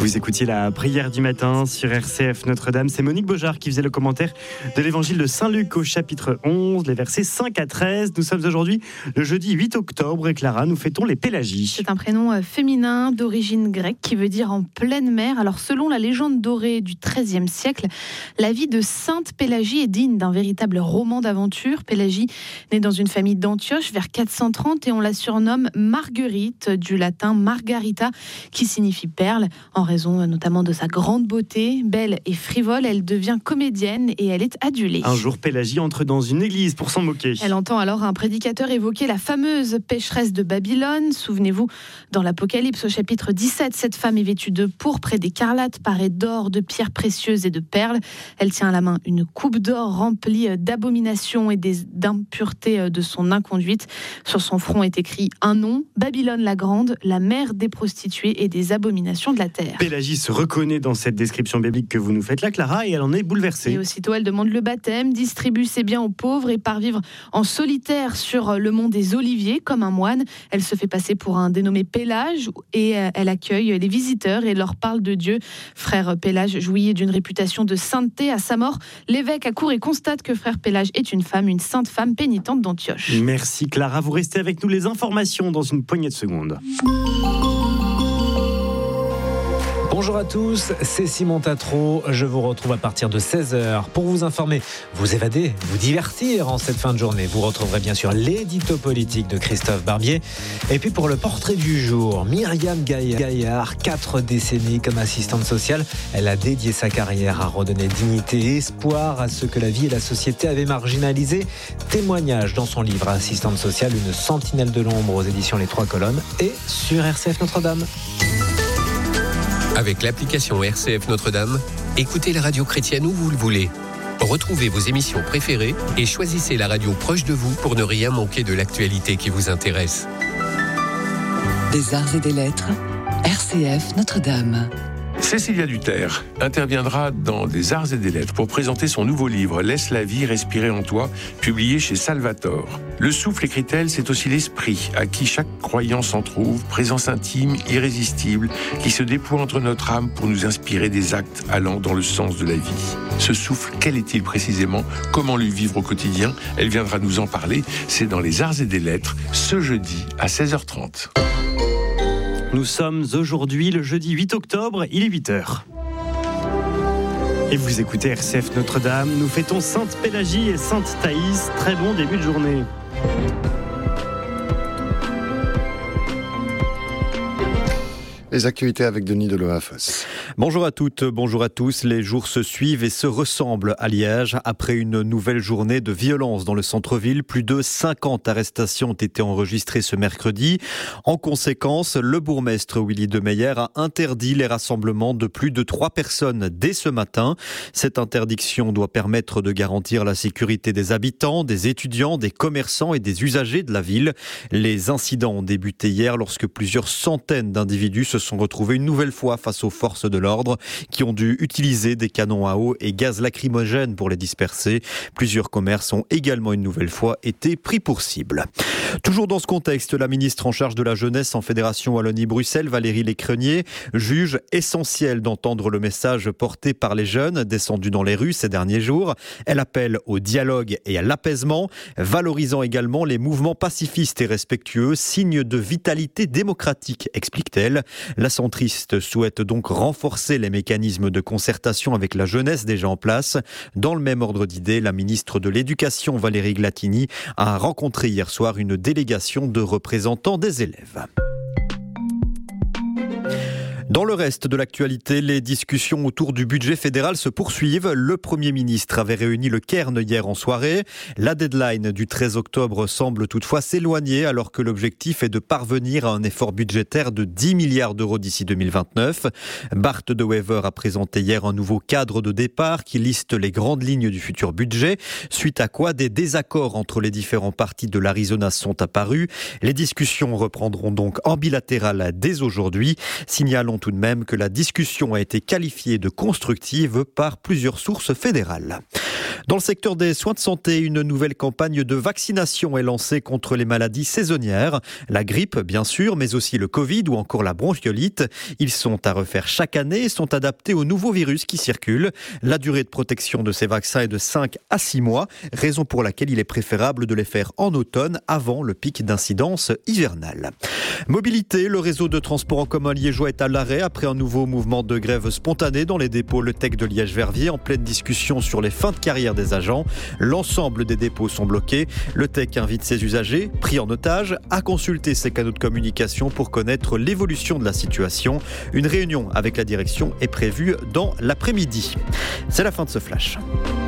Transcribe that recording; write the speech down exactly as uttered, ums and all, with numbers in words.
Vous écoutiez la prière du matin sur R C F Notre-Dame. C'est Monique Beaujard qui faisait le commentaire de l'évangile de Saint-Luc au chapitre onze, les versets cinq à treize. Nous sommes aujourd'hui le jeudi huit octobre et Clara, nous fêtons les Pélagies. C'est un prénom féminin d'origine grecque qui veut dire en pleine mer. Alors selon la légende dorée du treizième siècle, la vie de Sainte Pélagie est digne d'un véritable roman d'aventure. Pélagie née dans une famille d'Antioche vers quatre cent trente et on la surnomme Marguerite, du latin Margarita, qui signifie perle. En raison notamment de sa grande beauté, belle et frivole, elle devient comédienne et elle est adulée. Un jour, Pélagie entre dans une église pour s'en moquer. Elle entend alors un prédicateur évoquer la fameuse pécheresse de Babylone. Souvenez-vous, dans l'Apocalypse au chapitre dix-sept, cette femme est vêtue de pourpre et d'écarlate, parée d'or, de pierres précieuses et de perles. Elle tient à la main une coupe d'or remplie d'abominations et d'impuretés de son inconduite. Sur son front est écrit un nom, Babylone la Grande, la mère des prostituées et des abominations de la terre. Pélagie se reconnaît dans cette description biblique que vous nous faites là, Clara, et elle en est bouleversée. Et aussitôt, elle demande le baptême, distribue ses biens aux pauvres et part vivre en solitaire sur le mont des Oliviers, comme un moine. Elle se fait passer pour un dénommé Pélage et elle accueille les visiteurs et leur parle de Dieu. Frère Pélage jouit d'une réputation de sainteté. À sa mort, l'évêque accourt et constate que frère Pélage est une femme, une sainte femme pénitente d'Antioche. Merci Clara, vous restez avec nous, les informations dans une poignée de secondes. Bonjour à tous, c'est Simon Tatro. Je vous retrouve à partir de seize heures pour vous informer, vous évader, vous divertir en cette fin de journée. Vous retrouverez bien sûr l'édito politique de Christophe Barbier. Et puis pour le portrait du jour, Myriam Gaillard, quatre décennies comme assistante sociale. Elle a dédié sa carrière à redonner dignité et espoir à ceux que la vie et la société avaient marginalisés. Témoignage dans son livre Assistante sociale, une sentinelle de l'ombre aux éditions Les Trois Colonnes et sur R C F Notre-Dame. Avec l'application R C F Notre-Dame, écoutez la radio chrétienne où vous le voulez. Retrouvez vos émissions préférées et choisissez la radio proche de vous pour ne rien manquer de l'actualité qui vous intéresse. Des arts et des lettres, R C F Notre-Dame. Cécilia Duterre interviendra dans Des Arts et des Lettres pour présenter son nouveau livre « Laisse la vie respirer en toi », publié chez Salvator. Le souffle, écrit-elle, c'est aussi l'esprit, à qui chaque croyant s'en trouve, présence intime, irrésistible, qui se déploie entre notre âme pour nous inspirer des actes allant dans le sens de la vie. Ce souffle, quel est-il précisément ? Comment le vivre au quotidien ? Elle viendra nous en parler. C'est dans Les Arts et des Lettres, ce jeudi à seize heures trente. Nous sommes aujourd'hui le jeudi huit octobre, il est huit heures. Et vous écoutez R C F Notre-Dame, nous fêtons Sainte Pélagie et Sainte Thaïs. Très bon début de journée. Les actualités avec Denis Deloafos. Bonjour à toutes, bonjour à tous. Les jours se suivent et se ressemblent à Liège. Après une nouvelle journée de violence dans le centre-ville, plus de cinquante arrestations ont été enregistrées ce mercredi. En conséquence, le bourgmestre Willy Demeyer a interdit les rassemblements de plus de trois personnes dès ce matin. Cette interdiction doit permettre de garantir la sécurité des habitants, des étudiants, des commerçants et des usagers de la ville. Les incidents ont débuté hier lorsque plusieurs centaines d'individus se sont retrouvés une nouvelle fois face aux forces de l'ordre qui ont dû utiliser des canons à eau et gaz lacrymogène pour les disperser. Plusieurs commerces ont également une nouvelle fois été pris pour cible. Toujours dans ce contexte, la ministre en charge de la jeunesse en Fédération Wallonie-Bruxelles, Valérie Lécrenier, juge essentiel d'entendre le message porté par les jeunes descendus dans les rues ces derniers jours. Elle appelle au dialogue et à l'apaisement, valorisant également les mouvements pacifistes et respectueux, signe de vitalité démocratique, explique-t-elle. La centriste souhaite donc renforcer les mécanismes de concertation avec la jeunesse déjà en place. Dans le même ordre d'idées, la ministre de l'Éducation, Valérie Glatini, a rencontré hier soir une délégation de représentants des élèves. Dans le reste de l'actualité, les discussions autour du budget fédéral se poursuivent. Le Premier ministre avait réuni le Cairn hier en soirée. La deadline du treize octobre semble toutefois s'éloigner alors que l'objectif est de parvenir à un effort budgétaire de dix milliards d'euros d'ici deux mille vingt-neuf. Bart De Wever a présenté hier un nouveau cadre de départ qui liste les grandes lignes du futur budget, suite à quoi des désaccords entre les différents partis de l'Arizona sont apparus. Les discussions reprendront donc en bilatéral dès aujourd'hui. Signalons tout de même que la discussion a été qualifiée de constructive par plusieurs sources fédérales. Dans le secteur des soins de santé, une nouvelle campagne de vaccination est lancée contre les maladies saisonnières. La grippe, bien sûr, mais aussi le Covid ou encore la bronchiolite. Ils sont à refaire chaque année et sont adaptés aux nouveaux virus qui circulent. La durée de protection de ces vaccins est de cinq à six mois, raison pour laquelle il est préférable de les faire en automne, avant le pic d'incidence hivernale. Mobilité, le réseau de transport en commun liégeois est à l'arrêt après un nouveau mouvement de grève spontané dans les dépôts Le Tech de Liège-Verviers, en pleine discussion sur les fins de carrière des agents. L'ensemble des dépôts sont bloqués. Le Tech invite ses usagers, pris en otage, à consulter ses canaux de communication pour connaître l'évolution de la situation. Une réunion avec la direction est prévue dans l'après-midi. C'est la fin de ce flash.